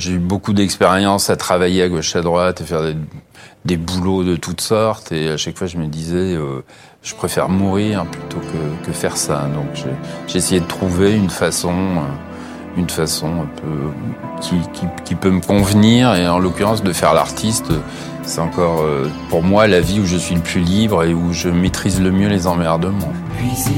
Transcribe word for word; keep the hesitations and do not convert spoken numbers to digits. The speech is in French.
j'ai eu beaucoup d'expérience à travailler à gauche à droite, à faire des, des boulots de toutes sortes. Et à chaque fois, je me disais, euh, je préfère mourir plutôt que, que faire ça. Donc, j'ai, j'ai essayé de trouver une façon, euh, une façon un peu qui, qui, qui peut me convenir. Et en l'occurrence, de faire l'artiste, c'est encore, euh, pour moi, la vie où je suis le plus libre et où je maîtrise le mieux les emmerdements.